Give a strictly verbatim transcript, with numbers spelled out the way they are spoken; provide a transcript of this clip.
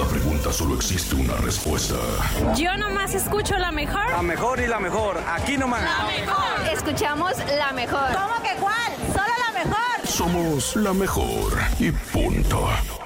toda pregunta solo existe una respuesta. Yo nomás escucho la mejor. La mejor y la mejor, aquí nomás. La mejor. Escuchamos la mejor. ¿Cómo que cuál? Solo la mejor. Somos la mejor y punto.